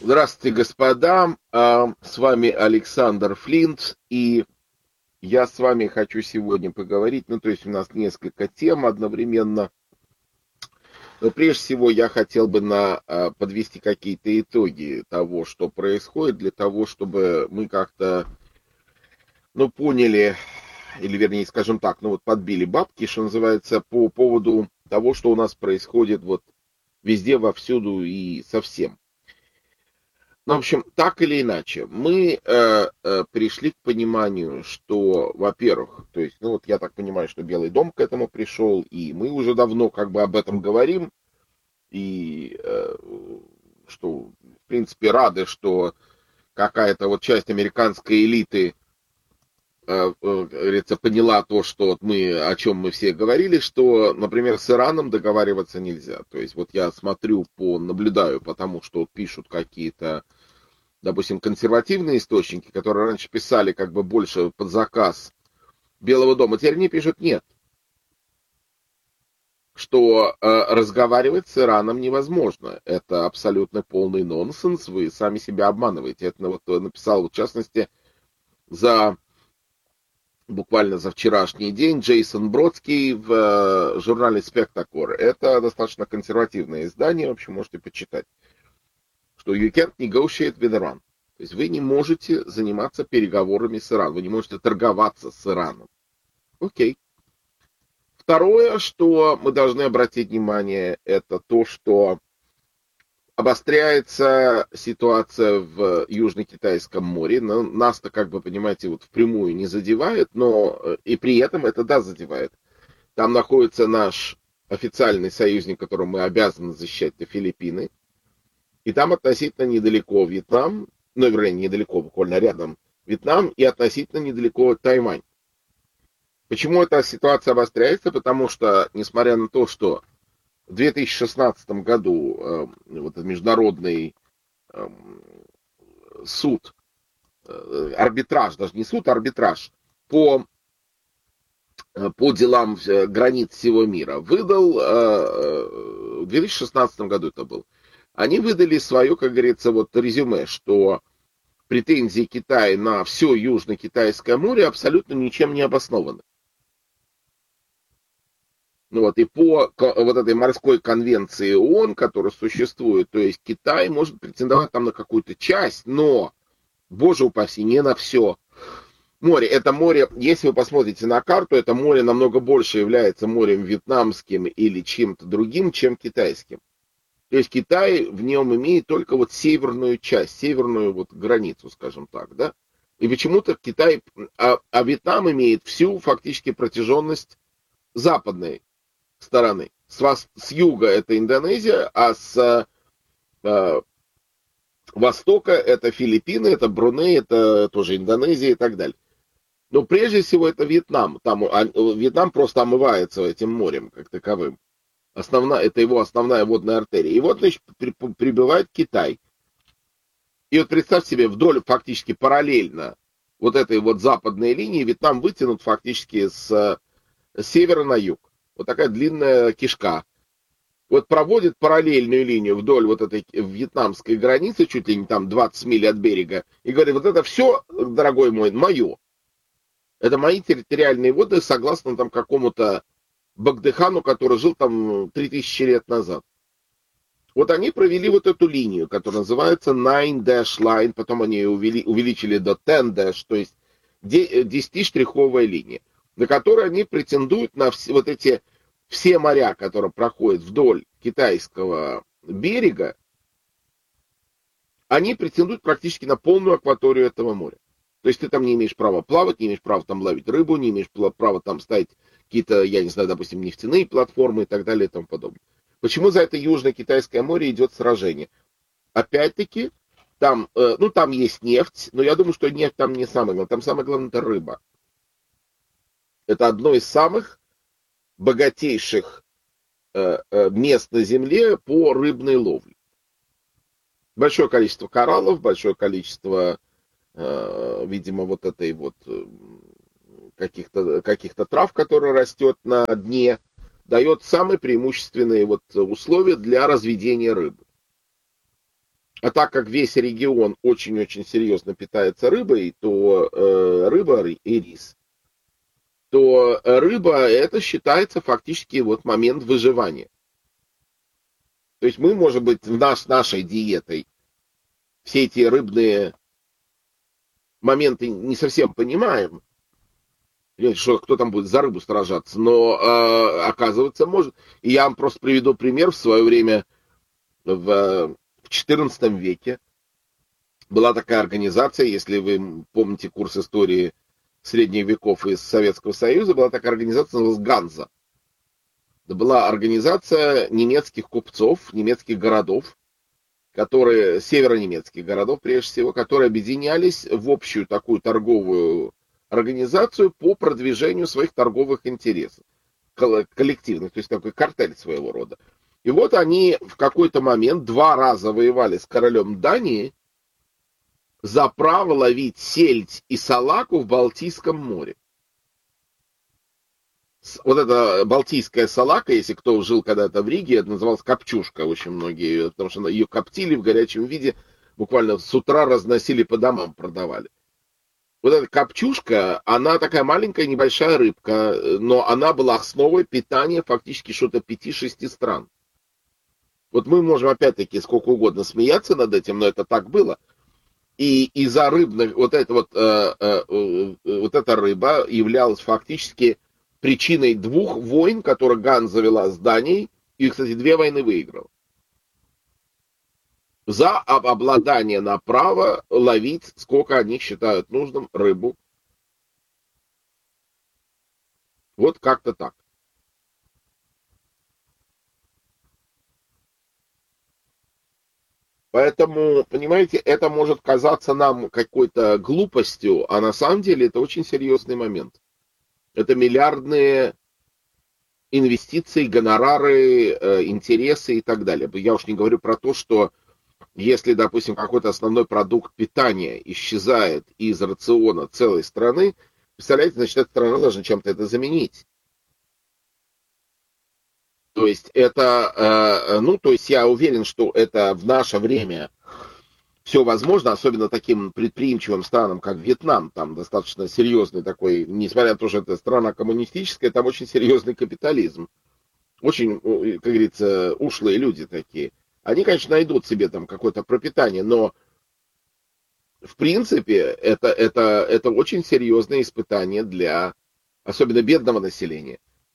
Здравствуйте, господа. С вами Александр Флинт, и я с вами хочу сегодня поговорить. Ну, то есть у нас несколько тем одновременно. Но прежде всего я хотел бы подвести какие-то итоги того, что происходит, для того, чтобы мы как-то, ну, поняли, или вернее, скажем так, ну вот подбили бабки, что называется, по поводу того, что у нас происходит вот везде, вовсюду и совсем. Ну, в общем, так или иначе, мы пришли к пониманию, что, во-первых, то есть, ну вот я так понимаю, что Белый дом к этому пришел, и мы уже давно как бы об этом говорим, и что, в принципе, рады, что какая-то вот часть американской элиты, говорится, поняла то, что вот мы, о чем мы все говорили, что, например, с Ираном договариваться нельзя. То есть вот я смотрю, наблюдаю, потому что вот пишут какие-то, допустим, консервативные источники, которые раньше писали как бы больше под заказ Белого дома, теперь они пишут нет, что разговаривать с Ираном невозможно. Это абсолютно полный нонсенс, вы сами себя обманываете. Это вот написал, в частности, за буквально за вчерашний день Джейсон Бродский в журнале Spectacor. Это достаточно консервативное издание, в общем, можете почитать, что you can't negotiate with Iran. То есть вы не можете заниматься переговорами с Ираном, вы не можете торговаться с Ираном. Окей. Второе, что мы должны обратить внимание, это то, что обостряется ситуация в Южно-Китайском море. Нас-то, как бы, понимаете, вот впрямую не задевает, но и при этом это, да, задевает. Там находится наш официальный союзник, которого мы обязаны защищать, это Филиппины. И там относительно недалеко Вьетнам, ну, вернее, недалеко, буквально рядом Вьетнам, и относительно недалеко Тайвань. Почему эта ситуация обостряется? Потому что, несмотря на то, что в 2016 году вот этот международный э, суд, арбитраж, даже не суд, а арбитраж по делам границ всего мира выдал, в 2016 году это был, они выдали свое, как говорится, вот резюме, что претензии Китая на все Южно-Китайское море абсолютно ничем не обоснованы. Ну вот, и по вот этой морской конвенции ООН, которая существует, то есть Китай может претендовать там на какую-то часть, но, боже упаси, не на все. Море, это море, если вы посмотрите на карту, это море намного больше является морем вьетнамским или чем-то другим, чем китайским. То есть Китай в нем имеет только вот северную часть, северную вот границу, скажем так, да. И почему-то Китай, а Вьетнам имеет всю фактически протяженность западной стороны. С юга это Индонезия, а с востока это Филиппины, это Бруней, это тоже Индонезия и так далее. Но прежде всего это Вьетнам. Там, Вьетнам просто омывается этим морем как таковым. Это его основная водная артерия. И вот, значит, прибывает Китай. И вот представьте себе, вдоль фактически параллельно вот этой вот западной линии Вьетнам вытянут фактически с севера на юг. Вот такая длинная кишка. Вот проводит параллельную линию вдоль вот этой вьетнамской границы, чуть ли не там 20 миль от берега, и говорит, вот это все, дорогой мой, мое. Это мои территориальные воды, согласно там какому-то Багдыхану, который жил там 3000 лет назад. Вот они провели вот эту линию, которая называется Nine Dash Line, потом они ее увеличили до Ten Dash, то есть 10-штриховая линия, на которой они претендуют на вот эти все моря, которые проходят вдоль китайского берега, они претендуют практически на полную акваторию этого моря. То есть ты там не имеешь права плавать, не имеешь права там ловить рыбу, не имеешь права там ставить какие-то, я не знаю, допустим, нефтяные платформы и так далее и тому подобное. Почему за это Южно-Китайское море идет сражение? Опять-таки, там, ну, там есть нефть, но я думаю, что нефть там не самое главное. Там самое главное это рыба. Это одно из самых богатейших мест на Земле по рыбной ловле. Большое количество кораллов, большое количество, видимо, вот этой вот каких-то трав, которые растет на дне, дает самые преимущественные вот условия для разведения рыбы. А так как весь регион очень-очень серьезно питается рыбой, то рыба и рис, то рыба это считается фактически вот момент выживания. То есть мы, может быть, нашей диетой все эти рыбные моменты не совсем понимаем, что кто там будет за рыбу сражаться, но оказывается может. И я вам просто приведу пример. В свое время в XIV веке была такая организация, если вы помните курс истории средних веков из Советского Союза, была такая организация, называлась Ганза. Это была организация немецких купцов, немецких городов, северонемецких городов, прежде всего, которые объединялись в общую такую торговую организацию по продвижению своих торговых интересов, коллективных, то есть такой картель своего рода. И вот они в какой-то момент 2 раза воевали с королем Дании за право ловить сельдь и салаку в Балтийском море. Вот эта балтийская салака, если кто жил когда-то в Риге, это называлась копчушка, очень многие, потому что ее коптили в горячем виде, буквально с утра разносили по домам, продавали. Вот эта копчушка, она такая маленькая, небольшая рыбка, но она была основой питания фактически что-то 5-6 стран. Вот мы можем опять-таки сколько угодно смеяться над этим, но это так было. И из-за рыбных, вот эта рыба являлась фактически причиной 2 войн, которые Ганза вела с Данией, и, кстати, 2 войны выиграла. За обладание на право ловить, сколько они считают нужным, рыбу. Вот как-то так. Поэтому, понимаете, это может казаться нам какой-то глупостью, а на самом деле это очень серьезный момент. Это миллиардные инвестиции, гонорары, интересы и так далее. Я уж не говорю про то, что если, допустим, какой-то основной продукт питания исчезает из рациона целой страны, представляете, значит, эта страна должна чем-то это заменить. То есть это, то есть я уверен, что это в наше время все возможно, особенно таким предприимчивым странам, как Вьетнам, там достаточно серьезный такой, несмотря на то, что это страна коммунистическая, там очень серьезный капитализм. Очень, как говорится, ушлые люди такие. Они, конечно, найдут себе там какое-то пропитание, но в принципе это очень серьезное испытание для особенно бедного населения.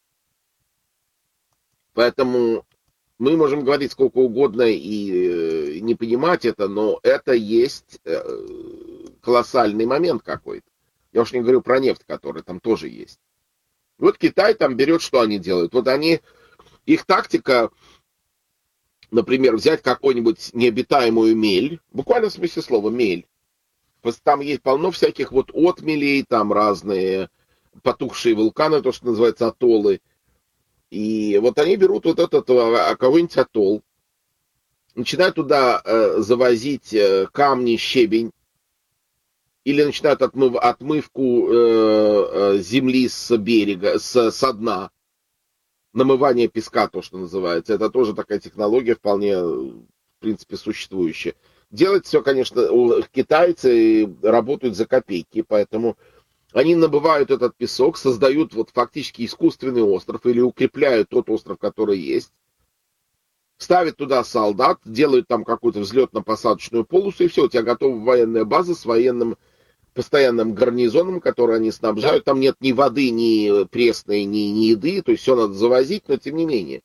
Поэтому мы можем говорить сколько угодно и не понимать это, но это есть колоссальный момент какой-то. Я уж не говорю про нефть, которая там тоже есть. Вот Китай там берет, что они делают. Вот их тактика, например, взять какую-нибудь необитаемую мель, буквально в смысле слова мель. Там есть полно всяких вот отмелей, там разные потухшие вулканы, то, что называется атоллы. И вот они берут вот этот какой-нибудь атолл, начинают туда завозить камни, щебень, или начинают отмывку земли с берега, со дна, намывание песка, то, что называется. Это тоже такая технология вполне, в принципе, существующая. Делать все, конечно, китайцы работают за копейки, поэтому они набывают этот песок, создают вот фактически искусственный остров или укрепляют тот остров, который есть, ставят туда солдат, делают там какую-то взлетно-посадочную полосу, и все, у тебя готова военная база с военным постоянным гарнизоном, который они снабжают. Там нет ни воды, ни пресной, ни еды, то есть все надо завозить, но тем не менее.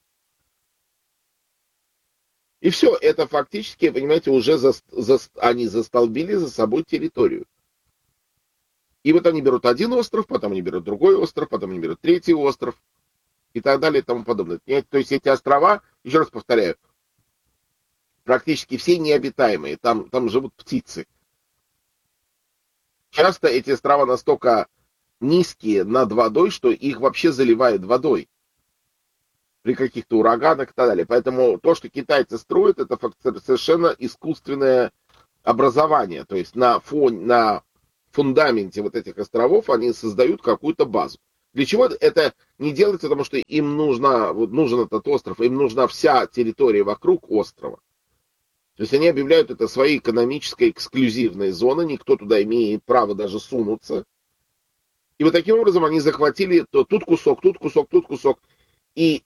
И все, это фактически, понимаете, уже они застолбили за собой территорию. И вот они берут один остров, потом они берут другой остров, потом они берут третий остров и так далее и тому подобное. То есть эти острова, еще раз повторяю, практически все необитаемые, там живут птицы. Часто эти острова настолько низкие над водой, что их вообще заливает водой при каких-то ураганах и так далее. Поэтому то, что китайцы строят, это совершенно искусственное образование. То есть на фундаменте вот этих островов они создают какую-то базу. Для чего это не делается? Потому что им нужен этот остров, им нужна вся территория вокруг острова. То есть они объявляют это своей экономической эксклюзивной зоной, никто туда имеет право даже сунуться. И вот таким образом они захватили тут кусок, тут кусок, тут кусок. И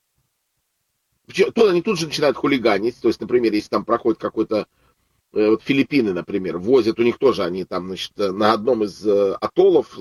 они тут же начинают хулиганить. То есть, например, если там проходит какой-то вот Филиппины, например, возят, у них тоже они там, значит, на одном из атоллов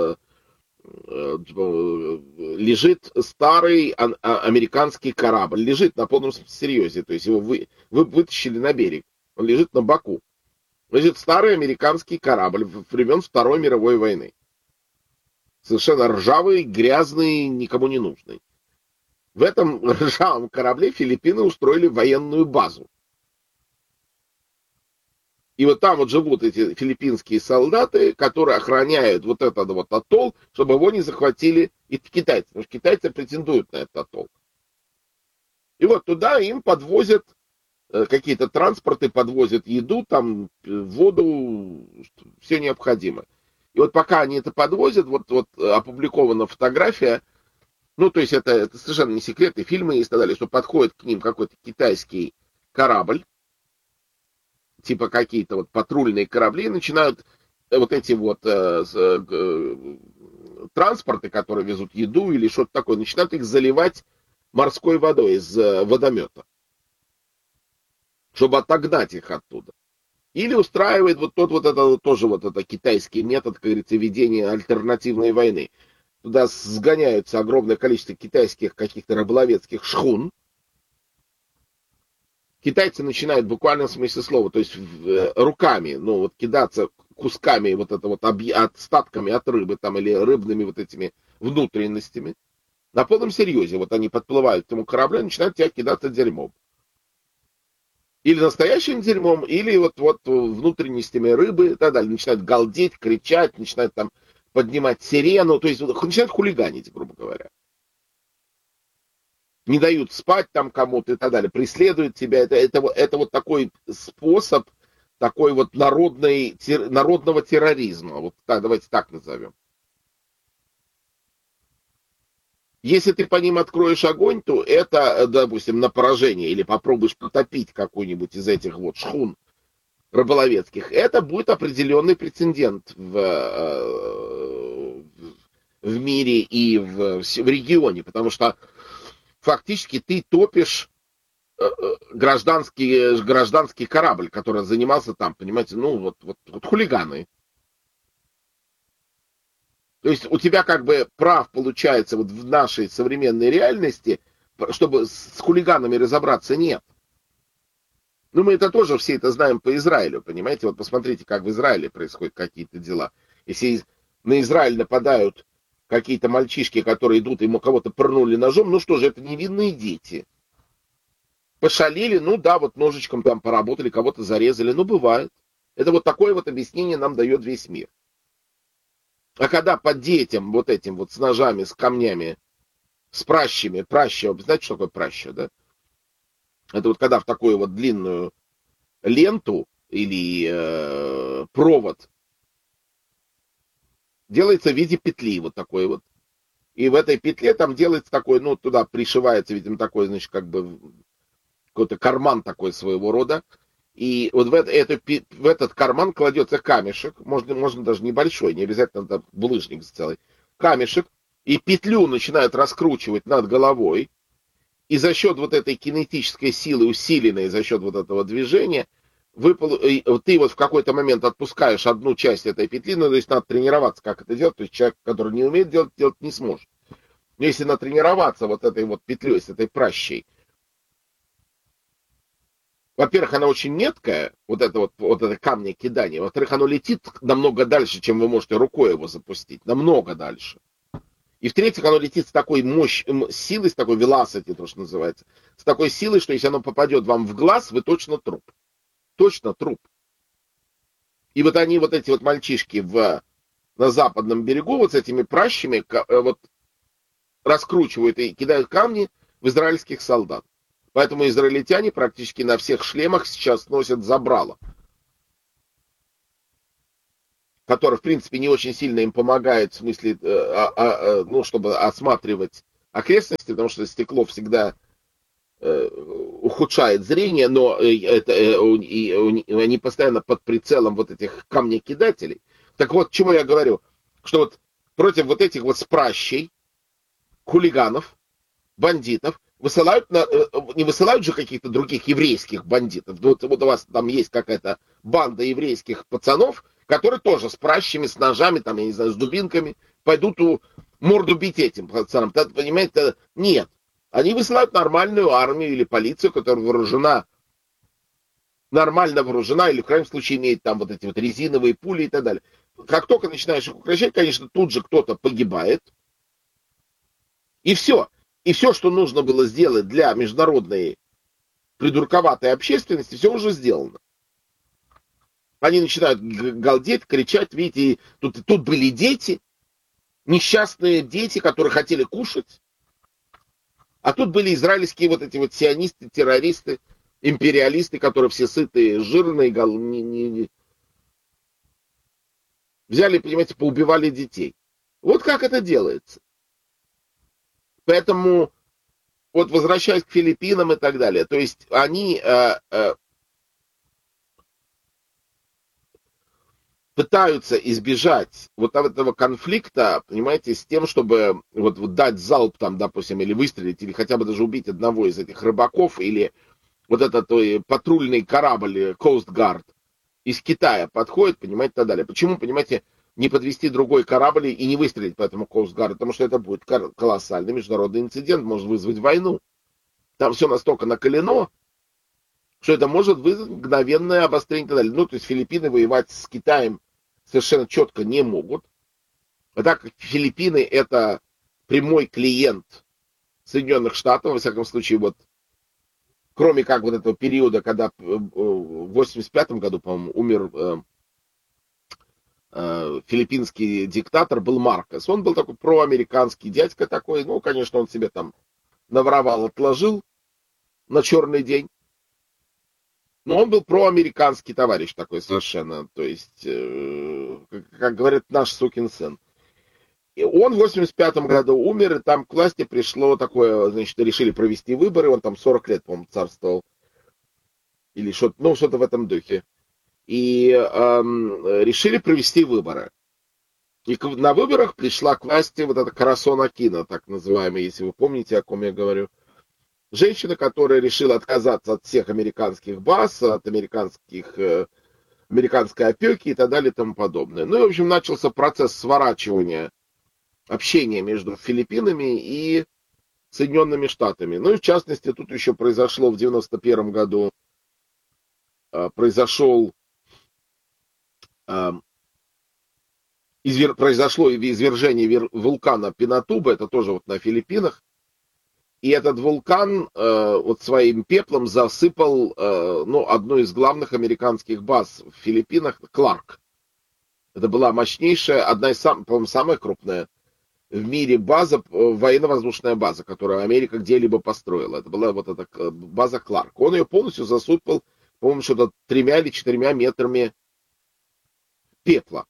лежит старый американский корабль. Лежит на полном серьезе. То есть его вытащили на берег. Он лежит на боку. Лежит старый американский корабль времен Второй мировой войны. Совершенно ржавый, грязный, никому не нужный. В этом ржавом корабле Филиппины устроили военную базу. И вот там вот живут эти филиппинские солдаты, которые охраняют вот этот вот атолл, чтобы его не захватили и китайцы. Потому что китайцы претендуют на этот атолл. И вот туда им подвозят какие-то транспорты, подвозят еду, там воду, все необходимое. И вот пока они это подвозят, вот опубликована фотография, ну, то есть это совершенно не секрет, и фильмы есть и так далее, что подходит к ним какой-то китайский корабль, типа какие-то вот патрульные корабли, и начинают вот эти вот транспорты, которые везут еду или что-то такое, начинают их заливать морской водой из водомета, чтобы отогнать их оттуда. Или устраивает вот тот вот это тоже вот это китайский метод, как говорится, ведения альтернативной войны. Туда сгоняются огромное количество китайских каких-то рыболовецких шхун. Китайцы начинают в буквальном смысле слова, то есть руками, ну вот кидаться кусками вот это вот остатками от рыбы там или рыбными вот этими внутренностями. На полном серьезе вот они подплывают к этому кораблю и начинают тебя кидаться дерьмом. Или настоящим дерьмом, или вот внутренностями рыбы и так далее. Начинают галдеть, кричать, начинают там поднимать сирену, то есть начинают хулиганить, грубо говоря. Не дают спать там кому-то и так далее, преследуют тебя. Это вот такой способ, такой вот народного терроризма. Вот так, давайте так назовем. Если ты по ним откроешь огонь, то это, допустим, на поражение, или попробуешь потопить какую-нибудь из этих вот шхун рыболовецких, это будет определенный прецедент в мире и в регионе, потому что фактически ты топишь гражданский корабль, который занимался там, понимаете, ну вот хулиганы. То есть у тебя как бы прав получается вот в нашей современной реальности, чтобы с хулиганами разобраться, нет. Ну, мы это тоже все это знаем по Израилю, понимаете? Вот посмотрите, как в Израиле происходят какие-то дела. Если на Израиль нападают какие-то мальчишки, которые идут, ему кого-то пырнули ножом, ну что же, это невинные дети. Пошалили, ну да, вот ножичком там поработали, кого-то зарезали, ну бывает. Это вот такое вот объяснение нам дает весь мир. А когда по детям вот этим вот с ножами, с камнями, с пращами, знаете, что такое праща, да? Это вот когда в такую вот длинную ленту или провод делается в виде петли вот такой вот. И в этой петле там делается такой, ну, туда пришивается, видимо, такой, значит, как бы какой-то карман такой своего рода. И вот в этот карман кладется камешек, можно даже небольшой, не обязательно там булыжник целый, камешек, и петлю начинают раскручивать над головой, и за счет вот этой кинетической силы, усиленной за счет вот этого движения, ты вот в какой-то момент отпускаешь одну часть этой петли, ну, то есть надо тренироваться, как это делать, то есть человек, который не умеет делать не сможет. Но если натренироваться вот этой вот петлей, с этой пращей, во-первых, она очень меткая, вот это камни кидание. Во-вторых, оно летит намного дальше, чем вы можете рукой его запустить. Намного дальше. И в-третьих, оно летит с такой силой, с такой velocity, то, что называется. С такой силой, что если оно попадет вам в глаз, вы точно труп. Точно труп. И вот они, вот эти вот мальчишки на западном берегу, вот с этими пращами, вот раскручивают и кидают камни в израильских солдат. Поэтому израильтяне практически на всех шлемах сейчас носят забрало, которое, в принципе, не очень сильно им помогает в смысле, ну, чтобы осматривать окрестности, потому что стекло всегда ухудшает зрение, но они постоянно под прицелом вот этих камнекидателей. Так вот, чему я говорю, что вот против вот этих вот спращей, хулиганов, бандитов, не высылают же каких-то других еврейских бандитов. Вот у вас там есть какая-то банда еврейских пацанов, которые тоже с пращами, с ножами, там, я не знаю, с дубинками, пойдут морду бить этим пацанам. Понимаете, нет. Они высылают нормальную армию или полицию, которая вооружена, нормально вооружена, или в крайнем случае имеет там вот эти вот резиновые пули и так далее. Как только начинаешь их укращать, конечно, тут же кто-то погибает. И все. И все, что нужно было сделать для международной придурковатой общественности, все уже сделано. Они начинают галдеть, кричать. Видите, тут были дети, несчастные дети, которые хотели кушать. А тут были израильские вот эти вот сионисты, террористы, империалисты, которые все сытые, жирные, взяли, понимаете, поубивали детей. Вот как это делается. Поэтому, вот возвращаясь к Филиппинам и так далее, то есть они пытаются избежать вот этого конфликта, понимаете, с тем, чтобы вот дать залп там, допустим, или выстрелить, или хотя бы даже убить одного из этих рыбаков, или вот этот патрульный корабль Coast Guard из Китая подходит, понимаете, и так далее. Почему, понимаете, не подвести другой корабль и не выстрелить по этому Coast Guard? Потому что это будет колоссальный международный инцидент, может вызвать войну. Там все настолько накалено, что это может вызвать мгновенное обострение и так далее. Ну, то есть Филиппины воевать с Китаем совершенно четко не могут. А так как Филиппины это прямой клиент Соединенных Штатов, во всяком случае, вот кроме как вот этого периода, когда в 85 году, по-моему, умер филиппинский диктатор, был Маркос. Он был такой проамериканский дядька такой, ну, конечно, он себе там наворовал, отложил на черный день. Но он был проамериканский товарищ такой совершенно, то есть, как говорят, наш сукин сын. И он в 85 году умер, и там к власти пришло такое, значит, решили провести выборы, он там 40 лет, по-моему, царствовал, или что-то, ну, что-то в этом духе. И решили провести выборы. И на выборах пришла к власти вот эта Карасон Акино, так называемая, если вы помните, о ком я говорю. Женщина, которая решила отказаться от всех американских баз, от американской опеки и так далее и тому подобное. Ну и, в общем, начался процесс сворачивания общения между Филиппинами и Соединенными Штатами. Ну и, в частности, тут еще произошло в 91 году, произошло извержение вулкана Пинатуба, это тоже вот на Филиппинах. И этот вулкан вот своим пеплом засыпал одну из главных американских баз в Филиппинах, Кларк. Это была мощнейшая, одна из по-моему, самая крупная в мире база, военно-воздушная база, которую Америка где-либо построила. Это была вот эта база Кларк. Он ее полностью засыпал, по-моему, что-то 3 или 4 метрами пепла.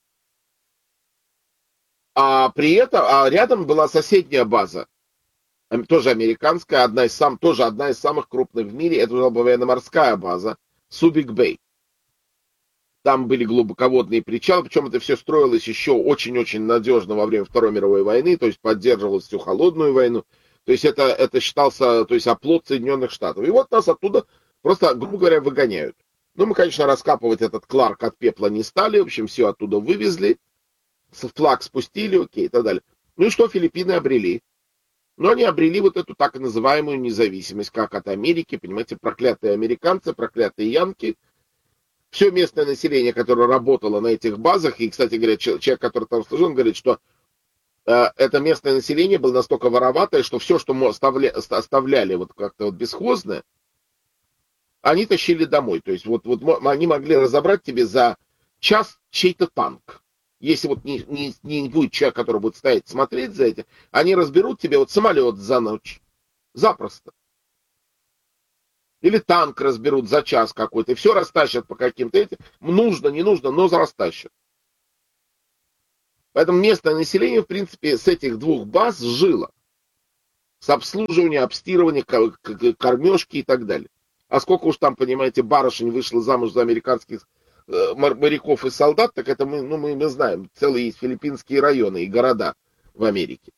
А рядом была соседняя база, тоже американская, тоже одна из самых крупных в мире, это была военно-морская база, Субик-Бэй. Там были глубоководные причалы, причем это все строилось еще очень-очень надежно во время Второй мировой войны, то есть поддерживалось всю холодную войну, то есть это считался, то есть оплот Соединенных Штатов. И вот нас оттуда просто, грубо говоря, выгоняют. Ну, мы, конечно, раскапывать этот Кларк от пепла не стали, в общем, все оттуда вывезли, флаг спустили, окей, и так далее. Ну и что Филиппины обрели? Ну, они обрели вот эту так называемую независимость, как от Америки, понимаете, проклятые американцы, проклятые янки. Все местное население, которое работало на этих базах, и, кстати говоря, человек, который там служил, он говорит, что это местное население было настолько вороватое, что все, что мы оставляли вот как-то вот бесхозное, они тащили домой. То есть вот они могли разобрать тебе за час чей-то танк. Если вот не будет человек, который будет стоять смотреть за этим, они разберут тебе вот самолет за ночь. Запросто. Или танк разберут за час какой-то. И все растащат по каким-то этим. Нужно, не нужно, но растащат. Поэтому местное население, в принципе, с этих двух баз жило. С обслуживания, обстирывания, кормежки и так далее. А сколько уж там, понимаете, барышень вышло замуж за американских моряков и солдат, так это мы знаем. Целые есть филиппинские районы и города в Америке.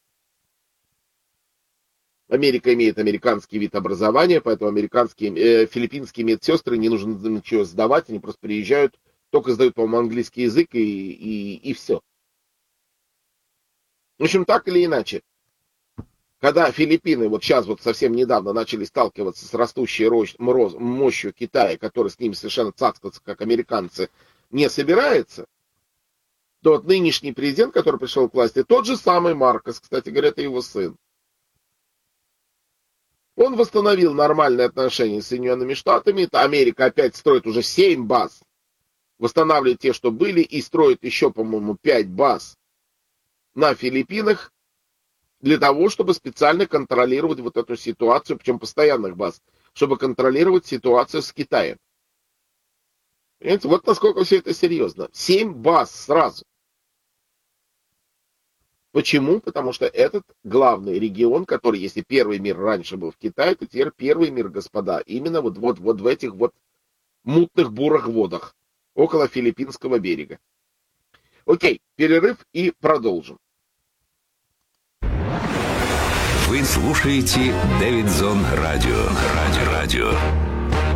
Америка имеет американский вид образования, поэтому филиппинские медсестры не нужно ничего сдавать, они просто приезжают, только сдают, по-моему, английский язык и все. В общем, так или иначе, когда Филиппины вот сейчас вот совсем недавно начали сталкиваться с растущей мощью Китая, который с ними совершенно цацкаться, как американцы, не собирается, то вот нынешний президент, который пришел к власти, тот же самый Маркос, кстати говоря, это его сын. Он восстановил нормальные отношения с Соединенными Штатами. Америка опять строит уже 7 баз. Восстанавливает те, что были, и строит еще, по-моему, 5 баз на Филиппинах для того, чтобы специально контролировать вот эту ситуацию, причем постоянных баз, чтобы контролировать ситуацию с Китаем. Понимаете, вот насколько все это серьезно. 7 баз сразу. Почему? Потому что этот главный регион, который, если первый мир раньше был в Китае, то теперь первый мир, господа, именно вот в этих вот мутных бурых водах около Филиппинского берега. Окей, перерыв и продолжим. Вы слушаете Дэвидсон Радио.